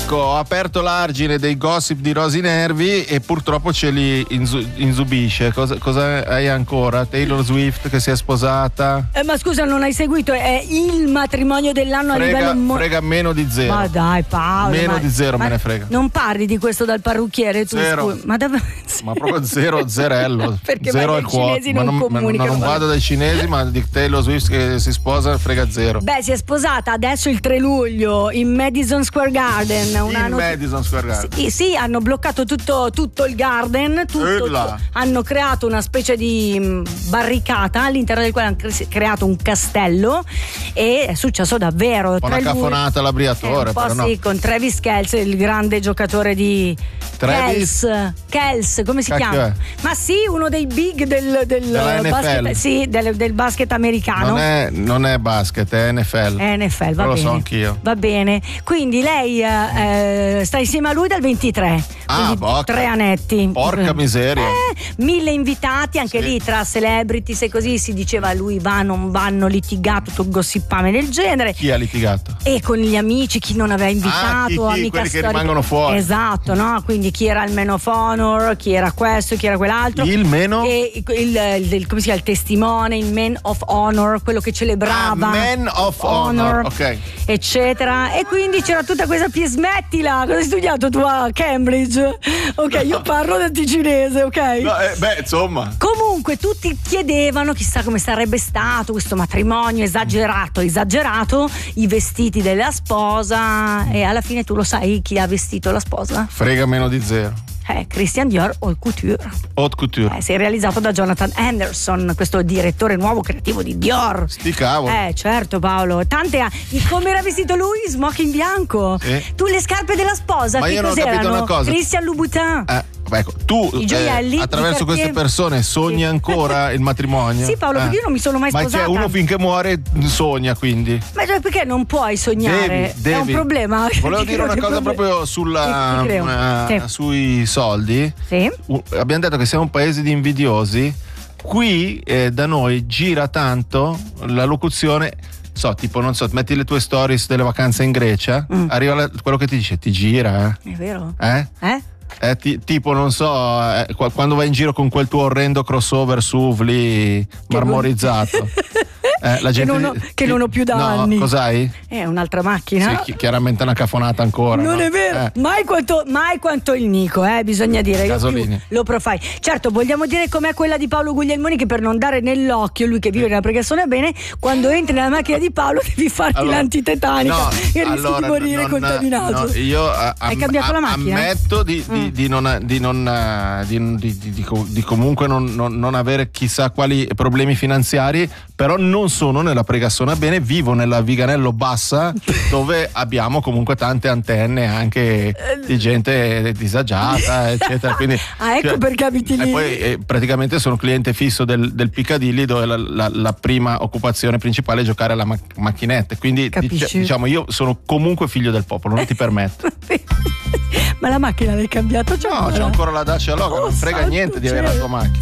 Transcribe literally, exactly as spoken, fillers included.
Ecco, ho aperto l'argine dei gossip di Rosy Nervi e purtroppo ce li inzu- inzubisce. Cosa, cosa hai ancora? Taylor Swift che si è sposata? Eh, ma scusa, non hai seguito? È il matrimonio dell'anno Frega, a livello mo- frega meno di zero. Ma dai, Paolo. Meno ma, di zero ma me ne frega. Non parli di questo dal parrucchiere tu? Zero. Scusa. Ma davvero? Ma proprio zero, zerello. Perché zero vai al dai cuore. cinesi Ma non non, ma comunicano. non vado dai cinesi, ma di Taylor Swift che si sposa frega zero. Beh, si è sposata adesso il tre luglio in Madison Square Garden. Una In not- Madison Square Garden. Sì, sì, hanno bloccato tutto, tutto il garden, tutto, Urla. hanno creato una specie di mh, barricata all'interno del quale hanno cre- creato un castello e è successo davvero. Un po' una Tre luglio- cafonata all'abriatore, Eh, un po' però no. sì, con Travis Kelce, il grande giocatore di Travis? Kels, Kels, come si Cacchio chiama? è? Ma sì, uno dei big del, del Della N F L. basket, sì, del, del basket americano. Non è, non è basket, è N F L. È N F L, va Lo bene. so anch'io. Va bene. Quindi lei eh, sta insieme a lui dal ventitré. Ah, quindi bocca. tre anetti. Porca miseria. Eh, mille invitati, anche Sì. lì tra celebrities e così si diceva lui va, non vanno, litigato, tutto gossipame del genere. Chi ha litigato? E con gli amici, chi non aveva invitato, Ah, chi- chi, amica quelli che storica. rimangono fuori. Esatto, no? Quindi chi era il man of honor, chi era questo, chi era quell'altro. Il meno? E il, il- il- come si chiama? Il testimone, il man of honor, quello che celebrava. Ah, man of honor, ok. Eccetera. E quindi c'era tutta questa pie- smettila. Cosa hai studiato tu a Cambridge? Ok, io parlo del ticinese, ok? No, eh, beh, insomma. Comunque tutti chiedevano chissà come sarebbe stato questo matrimonio esagerato, esagerato, i vestiti della sposa e alla fine tu lo sai chi ha vestito la sposa? Frega meno di zero. Eh, Christian Dior Haute Couture. Haute couture. Eh, si è realizzato da Jonathan Anderson, questo direttore nuovo creativo di Dior. Sti cavoli. Eh, certo Paolo, tante a- come era vestito lui? Smoking bianco. Sì. Tu le scarpe della sposa, Ma che io non ho cos'erano? capito una cosa. Christian Louboutin. Eh, ecco, tu I gioielli, eh, i attraverso Cartier. queste persone sogni ancora il matrimonio? Sì, Paolo, Eh. perché io non mi sono mai Ma sposata. c'è uno finché muore sogna, quindi. Ma cioè, perché non puoi sognare? Devi, devi. È un problema. Volevo Ti dire creo una che cosa proble- proprio sulla Ti- ti creo. eh, Sì. sui soldi. Sì. Uh, abbiamo detto che siamo un paese di invidiosi. Qui eh, da noi gira tanto la locuzione. So, tipo, non so, metti le tue stories delle vacanze in Grecia, Mm. arriva la- quello che ti dice, ti gira, È vero? eh? Eh? Eh? Eh, ti- tipo, non so, eh, qua- quando vai in giro con quel tuo orrendo crossover S U V lì marmorizzato. Eh, la Che gente non ho- di- che non ho più da no, anni. Cos'hai? È un'altra macchina? Sì, chi- chiaramente una cafonata ancora. Non no? è vero, Eh. mai, quanto, mai quanto il Nico, eh, bisogna dire. Io Gasolini. più lo profile. Certo, vogliamo dire com'è quella di Paolo Guglielmoni, che per non dare nell'occhio, lui che vive nella preghiera bene, quando entri nella macchina di Paolo devi farti Allora, l'antitetanica no, e rischi allora, di morire non- contaminato. no, io eh, Hai am- cambiato la am- macchina? ammetto di, di- Mm. di non, di, non, eh, di, di- di- di co- di comunque non, non- non avere chissà quali problemi finanziari, però non sono nella Pregassona bene, vivo nella Viganello Bassa dove abbiamo comunque tante antenne anche di gente disagiata eccetera, quindi, Ah, ecco cioè, perché abiti lì. e poi eh, praticamente sono cliente fisso del, del Piccadilly, dove la, la- la prima occupazione principale è giocare alla mac- macchinette, quindi Capisci? dic- diciamo io sono comunque figlio del popolo, non ti permetto. Ma la macchina l'hai cambiata? C'è No, ancora? c'è ancora la Dacia Logan, Oh, non frega santo niente di avere la cielo. tua macchina.